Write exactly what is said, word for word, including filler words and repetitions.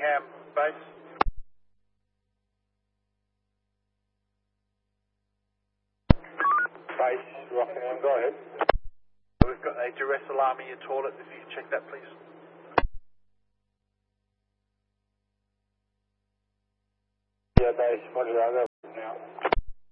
Rockingham base. Base, Rockingham, go ahead. We've got a duress alarm in your toilet, if you can check that please. Yeah, base, roger that, now.